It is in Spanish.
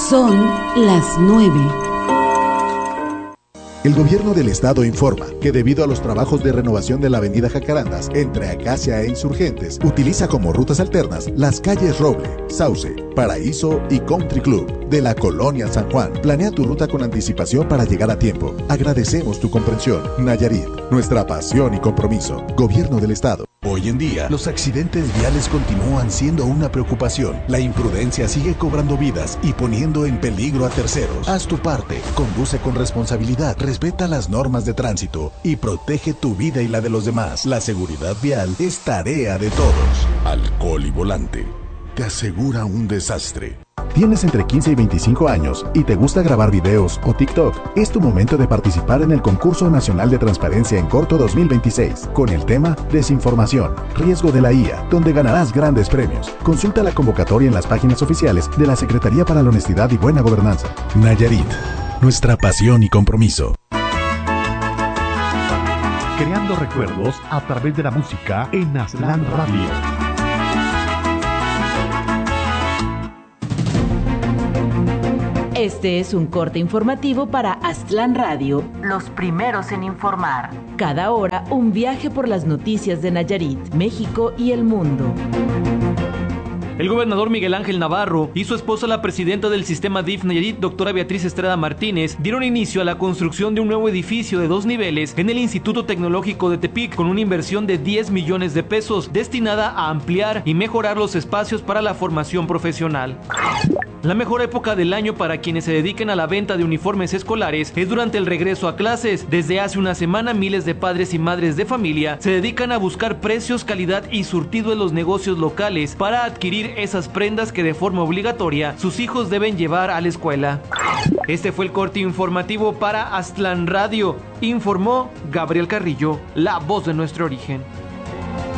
Son las 9. El gobierno del estado informa que debido a los trabajos de renovación de la avenida Jacarandas entre Acacia e Insurgentes, utiliza como rutas alternas las calles Roble, Sauce, Paraíso y Country Club de la Colonia San Juan. Planea tu ruta con anticipación para llegar a tiempo. Agradecemos tu comprensión. Nayarit, nuestra pasión y compromiso. Gobierno del estado. Hoy en día, los accidentes viales continúan siendo una preocupación. La imprudencia sigue cobrando vidas y poniendo en peligro a terceros. Haz tu parte, conduce con responsabilidad, respeta las normas de tránsito y protege tu vida y la de los demás. La seguridad vial es tarea de todos. Alcohol y volante te asegura un desastre. ¿Tienes entre 15 y 25 años y te gusta grabar videos o TikTok? Es tu momento de participar en el Concurso Nacional de Transparencia en Corto 2026 con el tema Desinformación, riesgo de la IA, donde ganarás grandes premios. Consulta la convocatoria en las páginas oficiales de la Secretaría para la Honestidad y Buena Gobernanza. Nayarit, nuestra pasión y compromiso. Creando recuerdos a través de la música en Aztlán Radio. Este es un corte informativo para Aztlán Radio, los primeros en informar. Cada hora, un viaje por las noticias de Nayarit, México y el mundo. El gobernador Miguel Ángel Navarro y su esposa, la presidenta del sistema DIF Nayarit, doctora Beatriz Estrada Martínez, dieron inicio a la construcción de un nuevo edificio de 2 niveles en el Instituto Tecnológico de Tepic, con una inversión de 10 millones de pesos destinada a ampliar y mejorar los espacios para la formación profesional. La mejor época del año para quienes se dediquen a la venta de uniformes escolares es durante el regreso a clases. Desde hace una semana, miles de padres y madres de familia se dedican a buscar precios, calidad y surtido en los negocios locales para adquirir esas prendas que de forma obligatoria sus hijos deben llevar a la escuela. Este fue el corte informativo para Aztlán Radio. Informó Gabriel Carrillo, la voz de nuestro origen.